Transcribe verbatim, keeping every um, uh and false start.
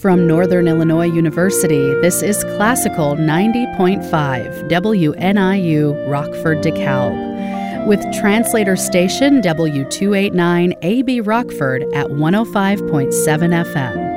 From Northern Illinois University, this is Classical ninety point five W N I U Rockford DeKalb, with translator station W two eighty-nine A B Rockford at one oh five point seven F M.